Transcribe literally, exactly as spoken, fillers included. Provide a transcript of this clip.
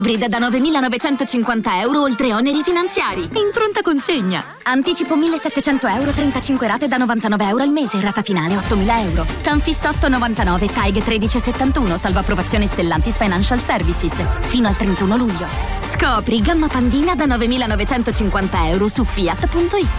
Brida da novemilanovecentocinquanta euro oltre oneri finanziari. In pronta consegna. Anticipo millesettecento euro, trentacinque rate da novantanove euro al mese. Rata finale ottomila euro. Tanfis otto novantanove, T A I G tredici settantuno. Salvo approvazione Stellantis Financial Services. Fino al trentuno luglio. Scopri gamma Pandina da novemilanovecentocinquanta euro su fiat punto it.